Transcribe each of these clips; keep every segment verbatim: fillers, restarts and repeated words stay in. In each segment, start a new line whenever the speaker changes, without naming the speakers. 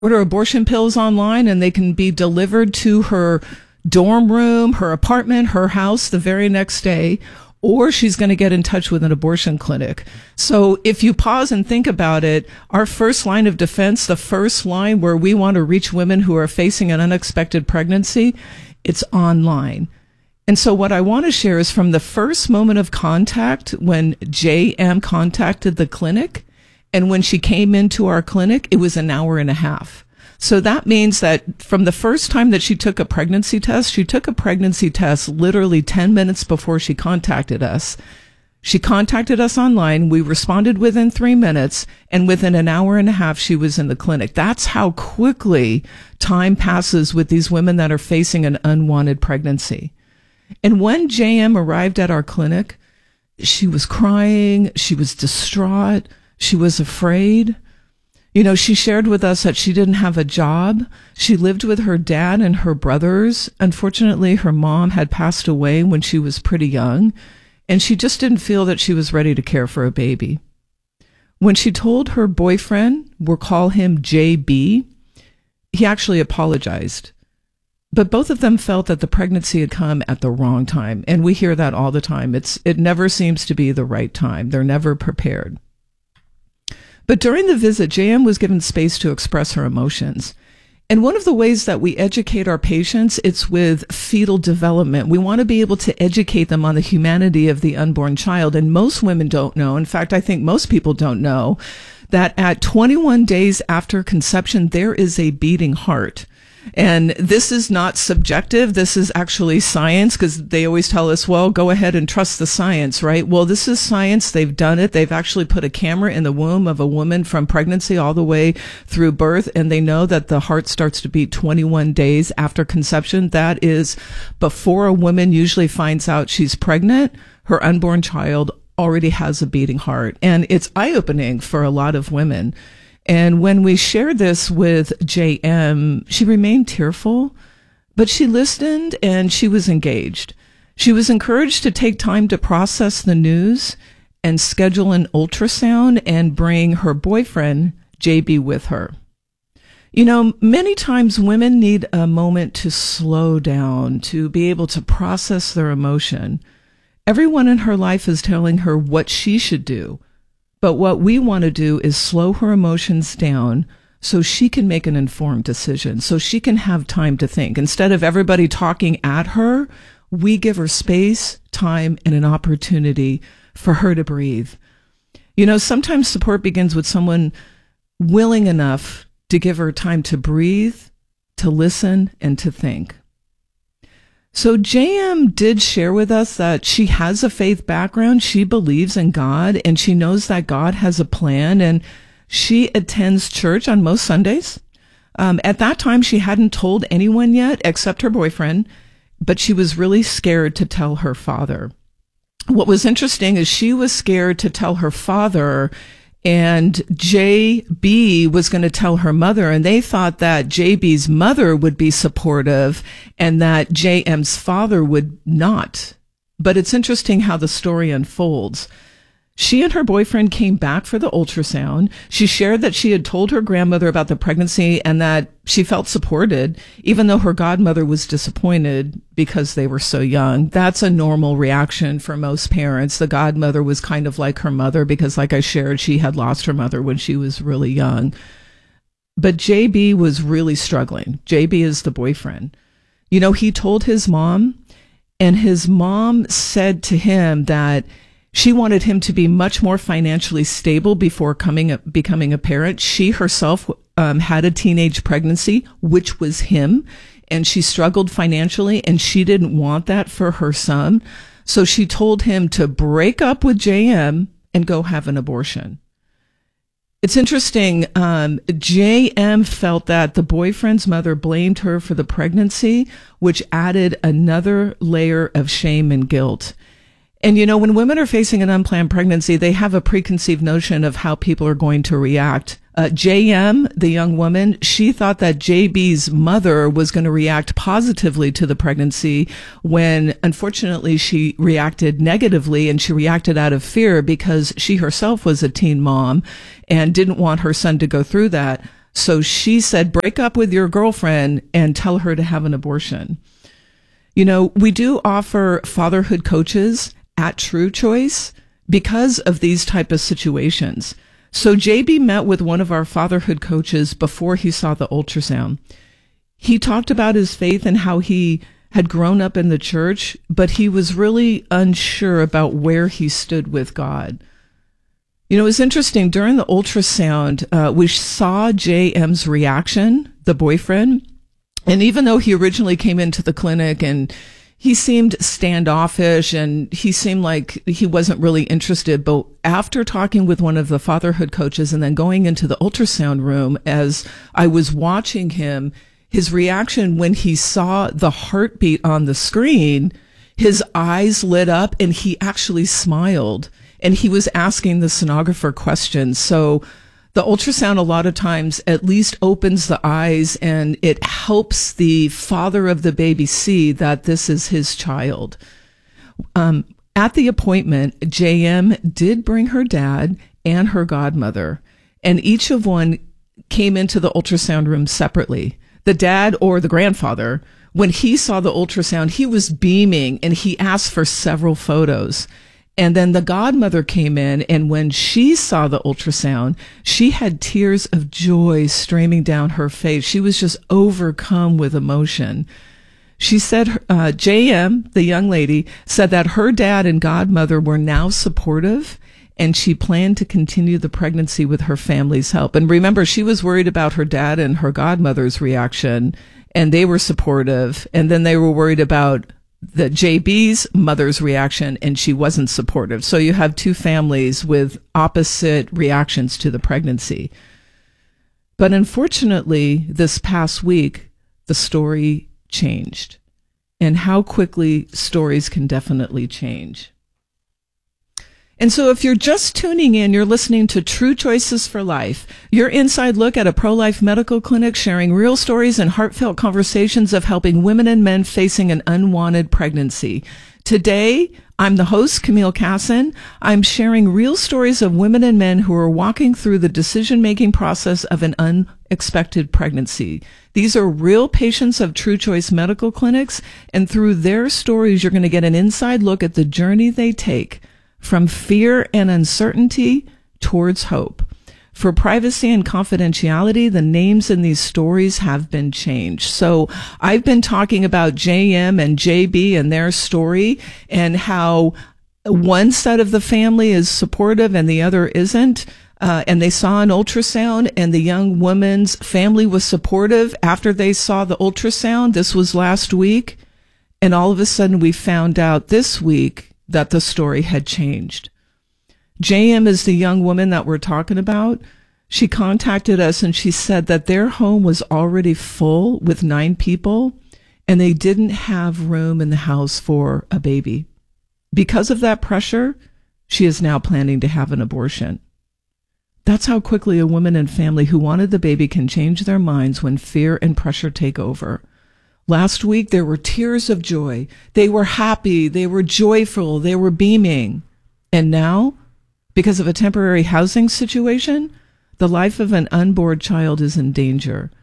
order abortion pills online and they can be delivered to her dorm room, her apartment, her house the very next day, or she's going to get in touch with an abortion clinic. So if you pause and think about it, our first line of defense, the first line where we want to reach women who are facing an unexpected pregnancy, it's online. And so what I want to share is from the first moment of contact when J M contacted the clinic and when she came into our clinic, it was an hour and a half. So that means that from the first time that she took a pregnancy test, she took a pregnancy test literally ten minutes before she contacted us. She contacted us online. We responded within three minutes, and within an hour and a half, she was in the clinic. That's how quickly time passes with these women that are facing an unwanted pregnancy. And when J M arrived at our clinic, she was crying, she was distraught, she was afraid. You know, she shared with us that she didn't have a job. She lived with her dad and her brothers. Unfortunately, her mom had passed away when she was pretty young, and she just didn't feel that she was ready to care for a baby. When she told her boyfriend, we'll call him J B, he actually apologized. But both of them felt that the pregnancy had come at the wrong time, and we hear that all the time. It's it never seems to be the right time. They're never prepared. But during the visit, J M was given space to express her emotions. And one of the ways that we educate our patients, it's with fetal development. We want to be able to educate them on the humanity of the unborn child. And most women don't know, in fact, I think most people don't know, that at twenty-one days after conception, there is a beating heart. And this is not subjective. This is actually science, because they always tell us, well, go ahead and trust the science, right? Well, this is science. They've done it. They've actually put a camera in the womb of a woman from pregnancy all the way through birth, and they know that the heart starts to beat twenty-one days after conception. That is before a woman usually finds out she's pregnant. Her unborn child already has a beating heart. And it's eye-opening for a lot of women. And when we shared this with J M, she remained tearful, but she listened and she was engaged. She was encouraged to take time to process the news and schedule an ultrasound and bring her boyfriend, J B, with her. You know, many times women need a moment to slow down, to be able to process their emotion. Everyone in her life is telling her what she should do. But what we want to do is slow her emotions down so she can make an informed decision, so she can have time to think. Instead of everybody talking at her, we give her space, time, and an opportunity for her to breathe. You know, sometimes support begins with someone willing enough to give her time to breathe, to listen, and to think. So J M did share with us that she has a faith background. She believes in God, and she knows that God has a plan, and she attends church on most Sundays. Um, at that time, she hadn't told anyone yet except her boyfriend, but she was really scared to tell her father. What was interesting is she was scared to tell her father, and J B was going to tell her mother, and they thought that J B's mother would be supportive and that J M's father would not. But it's interesting how the story unfolds. She and her boyfriend came back for the ultrasound. She shared that she had told her grandmother about the pregnancy and that she felt supported, even though her godmother was disappointed because they were so young. That's a normal reaction for most parents. The godmother was kind of like her mother because, like I shared, she had lost her mother when she was really young. But J B was really struggling. J B is the boyfriend. You know, he told his mom, and his mom said to him that she wanted him to be much more financially stable before coming, becoming a parent. She herself um, had a teenage pregnancy, which was him, and she struggled financially, and she didn't want that for her son. So she told him to break up with J M and go have an abortion. It's interesting. Um, J M felt that the boyfriend's mother blamed her for the pregnancy, which added another layer of shame and guilt. And, you know, when women are facing an unplanned pregnancy, they have a preconceived notion of how people are going to react. Uh, J M, the young woman, she thought that J B's mother was going to react positively to the pregnancy when, unfortunately, she reacted negatively, and she reacted out of fear because she herself was a teen mom and didn't want her son to go through that. So she said, break up with your girlfriend and tell her to have an abortion. You know, we do offer fatherhood coaches at True Choice because of these type of situations. So J B met with one of our fatherhood coaches before he saw the ultrasound. He talked about his faith and how he had grown up in the church, but he was really unsure about where he stood with God. You know, it was interesting. During the ultrasound, uh, we saw J M's reaction, the boyfriend. And even though he originally came into the clinic and he seemed standoffish and he seemed like he wasn't really interested, but after talking with one of the fatherhood coaches and then going into the ultrasound room, as I was watching him, his reaction when he saw the heartbeat on the screen, his eyes lit up and he actually smiled and he was asking the sonographer questions. So the ultrasound a lot of times at least opens the eyes and it helps the father of the baby see that this is his child. Um, at the appointment, J M did bring her dad and her godmother, and each of one came into the ultrasound room separately. The dad or the grandfather, when he saw the ultrasound, he was beaming and he asked for several photos. And then the godmother came in, and when she saw the ultrasound, she had tears of joy streaming down her face. She was just overcome with emotion. She said, uh, J M, the young lady, said that her dad and godmother were now supportive, and she planned to continue the pregnancy with her family's help. And remember, she was worried about her dad and her godmother's reaction, and they were supportive. And then they were worried about the J B's mother's reaction, and she wasn't supportive. So you have two families with opposite reactions to the pregnancy. But unfortunately, this past week, the story changed. And how quickly stories can definitely change. And so if you're just tuning in, you're listening to True Choices for Life, your inside look at a pro-life medical clinic sharing real stories and heartfelt conversations of helping women and men facing an unwanted pregnancy. Today, I'm the host, Camille Casson. I'm sharing real stories of women and men who are walking through the decision-making process of an unexpected pregnancy. These are real patients of True Choice Medical Clinics, and through their stories, you're going to get an inside look at the journey they take from fear and uncertainty towards hope. For privacy and confidentiality, the names in these stories have been changed. So I've been talking about J M and J B and their story and how one side of the family is supportive and the other isn't. Uh, and they saw an ultrasound, and the young woman's family was supportive after they saw the ultrasound. This was last week. And all of a sudden we found out this week that the story had changed. J M is the young woman that we're talking about. She contacted us and she said that their home was already full with nine people and they didn't have room in the house for a baby. Because of that pressure, she is now planning to have an abortion. That's how quickly a woman and family who wanted the baby can change their minds when fear and pressure take over. Last week, there were tears of joy. They were happy. They were joyful. They were beaming. And now, because of a temporary housing situation, the life of an unborn child is in danger.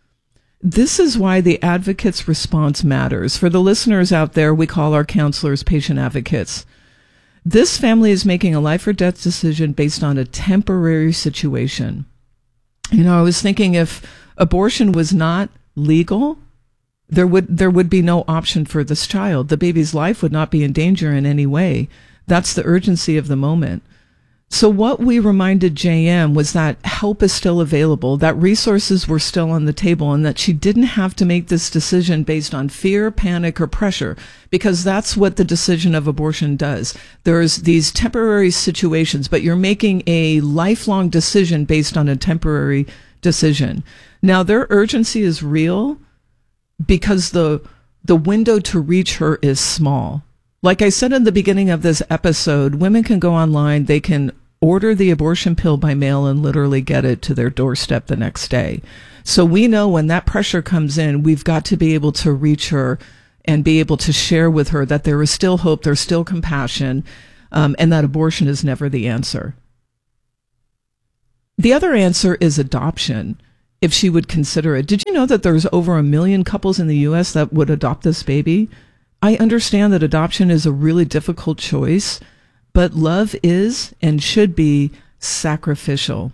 This is why the advocate's response matters. For the listeners out there, we call our counselors patient advocates. This family is making a life or death decision based on a temporary situation. You know, I was thinking if abortion was not legal, There would there would be no option for this child. The baby's life would not be in danger in any way. That's the urgency of the moment. So what we reminded J M was that help is still available, that resources were still on the table, and that she didn't have to make this decision based on fear, panic, or pressure, because that's what the decision of abortion does. There's these temporary situations, but you're making a lifelong decision based on a temporary decision. Now, their urgency is real, because the the window to reach her is small. Like I said in the beginning of this episode, women can go online, they can order the abortion pill by mail and literally get it to their doorstep the next day. So we know when that pressure comes in, we've got to be able to reach her and be able to share with her that there is still hope, there's still compassion, um, and that abortion is never the answer. The other answer is adoption. if she would consider it. Did you know that there's over a million couples in the U S that would adopt this baby? I understand that adoption is a really difficult choice, but love is and should be sacrificial.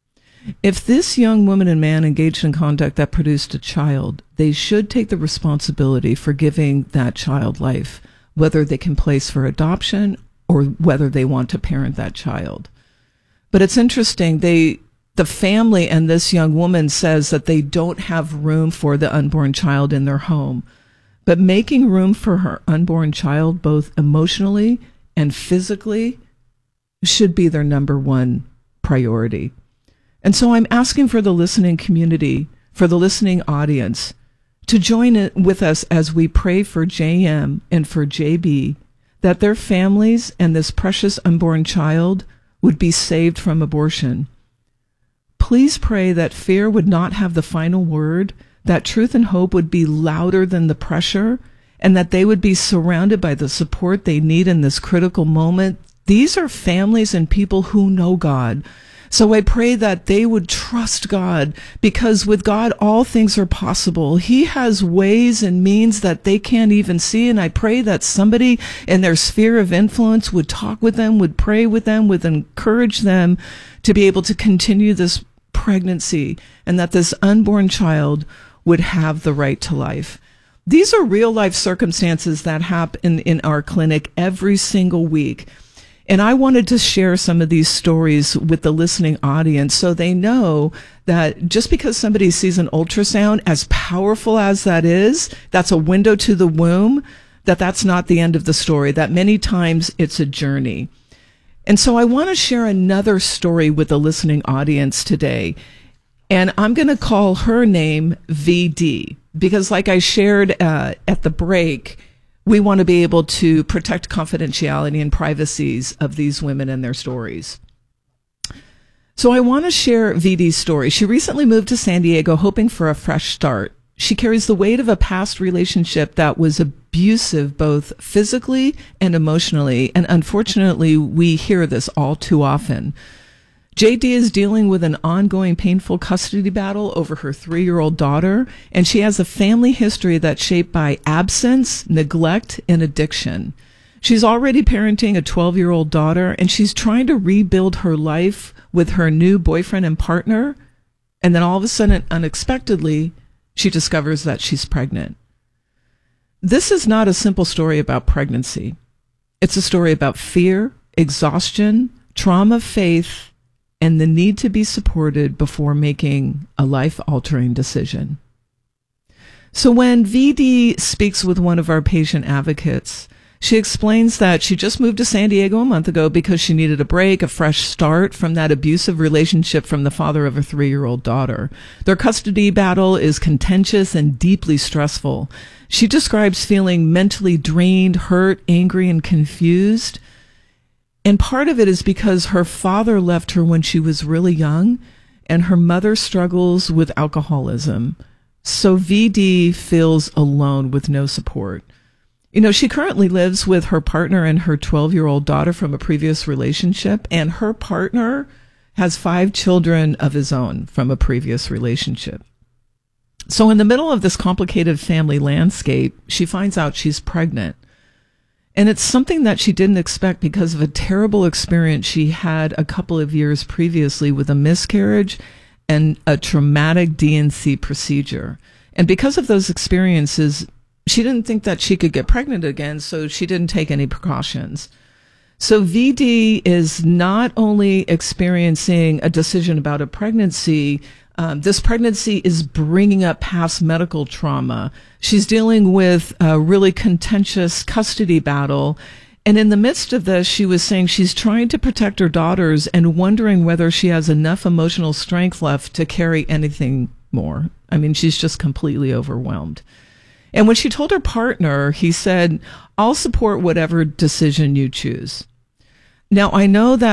If this young woman and man engaged in conduct that produced a child, they should take the responsibility for giving that child life, whether they can place for adoption or whether they want to parent that child. But it's interesting, they, the family and this young woman says that they don't have room for the unborn child in their home. But making room for her unborn child, both emotionally and physically, should be their number one priority. And so I'm asking for the listening community, for the listening audience, to join it with us as we pray for J M and for J B, that their families and this precious unborn child would be saved from abortion. Please pray that fear would not have the final word, that truth and hope would be louder than the pressure, and that they would be surrounded by the support they need in this critical moment. These are families and people who know God. So I pray that they would trust God, because with God, all things are possible. He has ways and means that they can't even see. And I pray that somebody in their sphere of influence would talk with them, would pray with them, would encourage them to be able to continue this pregnancy, and that this unborn child would have the right to life. These are real life circumstances that happen in our clinic every single week. And I wanted to share some of these stories with the listening audience so they know that just because somebody sees an ultrasound, as powerful as that is, that's a window to the womb, that that's not the end of the story, that many times it's a journey. And so I want to share another story with the listening audience today. And I'm going to call her name V D, because like I shared uh, at the break, we want to be able to protect confidentiality and privacies of these women and their stories. So I want to share V D's story. She recently moved to San Diego hoping for a fresh start. She carries the weight of a past relationship that was abusive both physically and emotionally, and unfortunately, we hear this all too often. J D is dealing with an ongoing painful custody battle over her three-year-old daughter, and she has a family history that's shaped by absence, neglect, and addiction. She's already parenting a twelve-year-old daughter, and she's trying to rebuild her life with her new boyfriend and partner, and then all of a sudden, unexpectedly, she discovers that she's pregnant. This is not a simple story about pregnancy. It's a story about fear, exhaustion, trauma, faith, and the need to be supported before making a life-altering decision. So when V D speaks with one of our patient advocates, she explains that she just moved to San Diego a month ago because she needed a break, a fresh start from that abusive relationship from the father of a three-year-old daughter. Their custody battle is contentious and deeply stressful. She describes feeling mentally drained, hurt, angry, and confused. And part of it is because her father left her when she was really young, and her mother struggles with alcoholism. So V D feels alone with no support. You know, she currently lives with her partner and her twelve-year-old daughter from a previous relationship, and her partner has five children of his own from a previous relationship. So in the middle of this complicated family landscape, she finds out she's pregnant. And it's something that she didn't expect because of a terrible experience she had a couple of years previously with a miscarriage and a traumatic D and C procedure. And because of those experiences, she didn't think that she could get pregnant again, so she didn't take any precautions. So V D is not only experiencing a decision about a pregnancy, um, this pregnancy is bringing up past medical trauma. She's dealing with a really contentious custody battle. And in the midst of this, she was saying she's trying to protect her daughters and wondering whether she has enough emotional strength left to carry anything more. I mean, she's just completely overwhelmed. And when she told her partner, he said, "I'll support whatever decision you choose." Now, I know that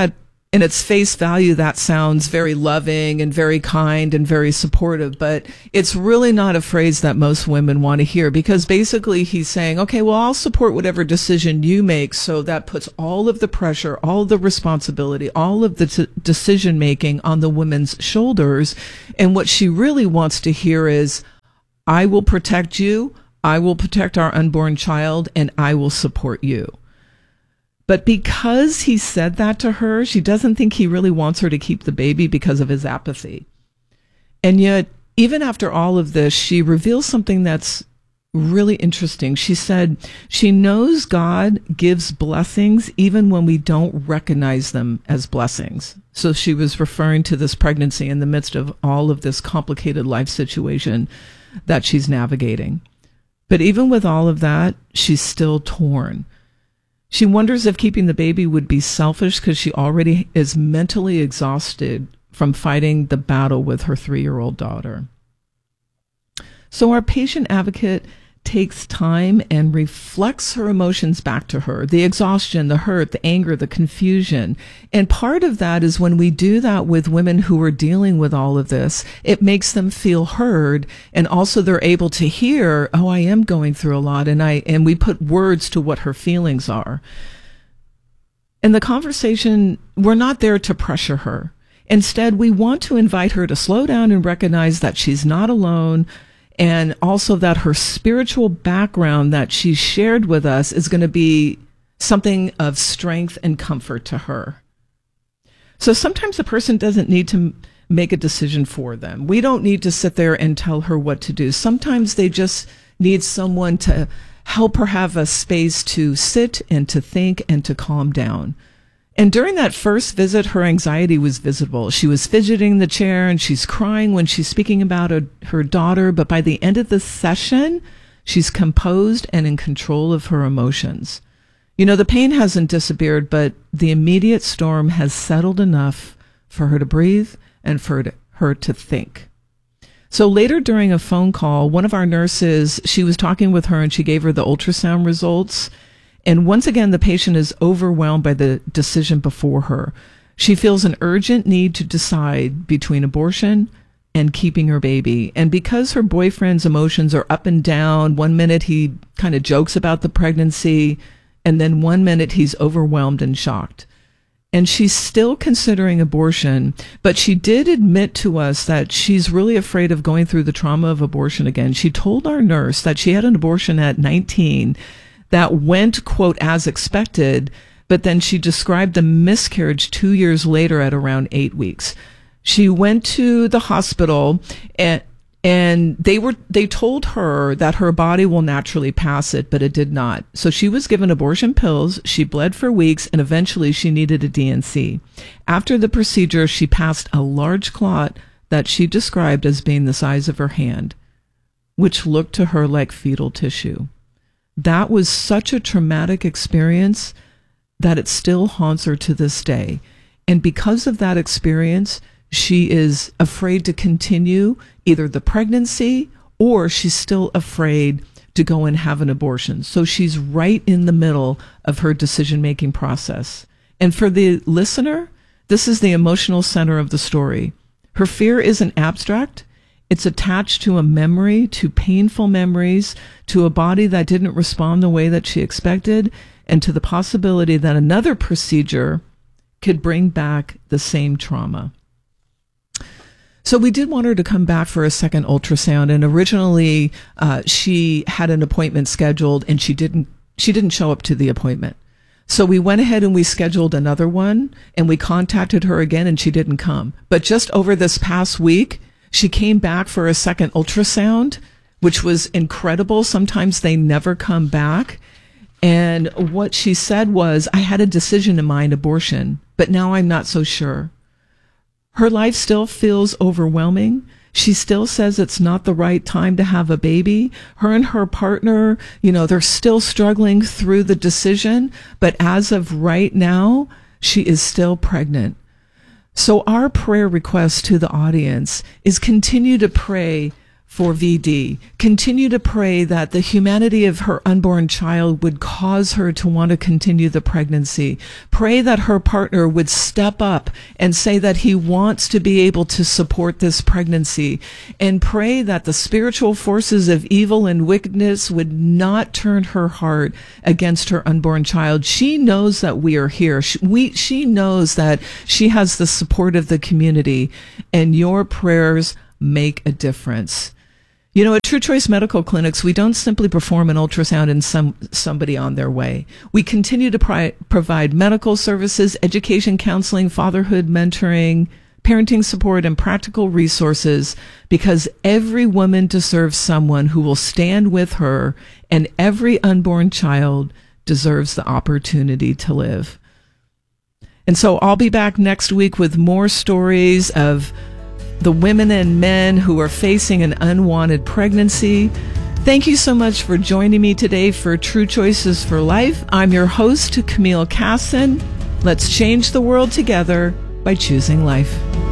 in its face value, that sounds very loving and very kind and very supportive, but it's really not a phrase that most women want to hear, because basically he's saying, okay, well, I'll support whatever decision you make. So that puts all of the pressure, all of the responsibility, all of the t- decision making on the woman's shoulders. And what she really wants to hear is, I will protect you, I will protect our unborn child, and I will support you. But because he said that to her, she doesn't think he really wants her to keep the baby because of his apathy. And yet, even after all of this, she reveals something that's really interesting. She said she knows God gives blessings even when we don't recognize them as blessings. So she was referring to this pregnancy in the midst of all of this complicated life situation that she's navigating. But even with all of that, she's still torn. She wonders if keeping the baby would be selfish because she already is mentally exhausted from fighting the battle with her three-year-old daughter. So our patient advocate takes time and reflects her emotions back to her, the exhaustion, the hurt, the anger, the confusion. And part of that is when we do that with women who are dealing with all of this, it makes them feel heard, and also they're able to hear, oh, I am going through a lot, and I and we put words to what her feelings are. In the conversation, we're not there to pressure her. Instead, we want to invite her to slow down and recognize that she's not alone, and also that her spiritual background that she shared with us is going to be something of strength and comfort to her. So sometimes a person doesn't need to make a decision for them. We don't need to sit there and tell her what to do. Sometimes they just need someone to help her have a space to sit and to think and to calm down. And during that first visit, her anxiety was visible. She was fidgeting in the chair and she's crying when she's speaking about her, her daughter. But by the end of the session, she's composed and in control of her emotions. You know, the pain hasn't disappeared, but the immediate storm has settled enough for her to breathe and for her to think. So later during a phone call, one of our nurses, she was talking with her and she gave her the ultrasound results. And once again, the patient is overwhelmed by the decision before her. She feels an urgent need to decide between abortion and keeping her baby. And because her boyfriend's emotions are up and down, one minute he kind of jokes about the pregnancy, and then one minute he's overwhelmed and shocked. And she's still considering abortion, but she did admit to us that she's really afraid of going through the trauma of abortion again. She told our nurse that she had an abortion at nineteen that went, quote, as expected, but then she described the miscarriage two years later at around eight weeks. She went to the hospital and and they were they told her that her body will naturally pass it, but it did not. So she was given abortion pills, she bled for weeks, and eventually she needed a D N C. After the procedure, she passed a large clot that she described as being the size of her hand, which looked to her like fetal tissue. That was such a traumatic experience that it still haunts her to this day. And because of that experience, she is afraid to continue either the pregnancy, or she's still afraid to go and have an abortion. So she's right in the middle of her decision-making process. And for the listener, this is the emotional center of the story. Her fear isn't abstract. It's attached to a memory, to painful memories, to a body that didn't respond the way that she expected, and to the possibility that another procedure could bring back the same trauma. So we did want her to come back for a second ultrasound, and originally uh, she had an appointment scheduled, and she didn't she didn't show up to the appointment. So we went ahead and we scheduled another one, and we contacted her again, and she didn't come. But just over this past week, she came back for a second ultrasound, which was incredible. Sometimes they never come back. And what she said was, I had a decision in mind, abortion, but now I'm not so sure. Her life still feels overwhelming. She still says it's not the right time to have a baby. Her and her partner, you know, they're still struggling through the decision, but as of right now, she is still pregnant. So our prayer request to the audience is continue to pray for V D. Continue to pray that the humanity of her unborn child would cause her to want to continue the pregnancy. Pray that her partner would step up and say that he wants to be able to support this pregnancy. And pray that the spiritual forces of evil and wickedness would not turn her heart against her unborn child. She knows that we are here. She, we, she knows that she has the support of the community, and your prayers make a difference. You know, at True Choice Medical Clinics, we don't simply perform an ultrasound and some somebody on their way. We continue to pri- provide medical services, education, counseling, fatherhood, mentoring, parenting support, and practical resources, because every woman deserves someone who will stand with her, and every unborn child deserves the opportunity to live. And so I'll be back next week with more stories of the women and men who are facing an unwanted pregnancy. Thank you so much for joining me today for True Choices for Life. I'm your host, Camille Casson. Let's change the world together by choosing life.